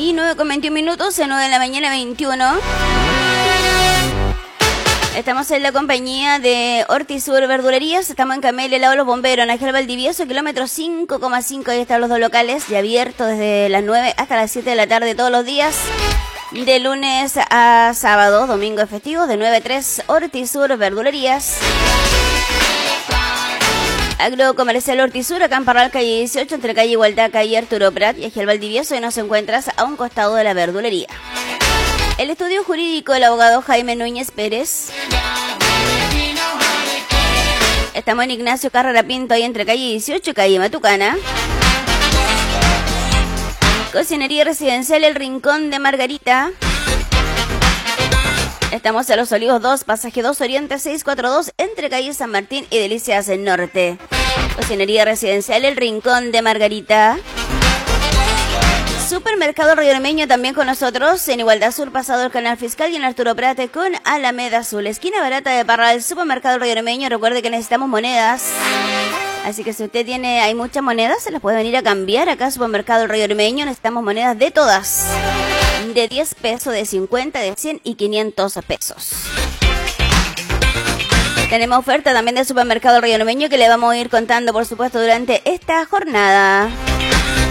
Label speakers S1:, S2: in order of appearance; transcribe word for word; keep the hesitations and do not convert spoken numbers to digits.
S1: Y nueve con veintiún minutos, a nueve de la mañana veintiuno. Estamos en la compañía de Hortisur Verdulerías. Estamos en Camelia, lado de los bomberos, Nájera Valdivieso, kilómetro cinco coma cinco. Ahí están los dos locales, ya abiertos desde las nueve hasta las siete de la tarde todos los días. De lunes a sábado, domingo festivos, de nueve a tres, Hortisur Verdulerías. Agrocomercial Hortisur, acá en Parral, calle dieciocho, entre calle Igualdaca y Arturo Prat, y aquí el Valdivieso, y nos encuentras a un costado de la verdulería. El estudio jurídico del abogado Jaime Núñez Pérez. Estamos en Ignacio Carrera Pinto, ahí entre calle dieciocho y calle Matucana. Cocinería residencial El Rincón de Margarita. Estamos en Los Olivos dos, pasaje dos Oriente seiscientos cuarenta y dos, entre calle San Martín y Delicias del Norte. Cocinería residencial El Rincón de Margarita. Supermercado Río Ormeño también con nosotros, en Igualdad Sur, pasado el Canal Fiscal, y en Arturo Prate con Alameda Azul, esquina barata de Parral. Supermercado Río Ormeño, recuerde que necesitamos monedas, así que si usted tiene, hay muchas monedas, se las puede venir a cambiar acá a Supermercado Río Ormeño. Necesitamos monedas de todas, de diez pesos, de cincuenta, de cien y quinientos pesos. Tenemos oferta también de Supermercado Río Ormeño que le vamos a ir contando, por supuesto, durante esta jornada.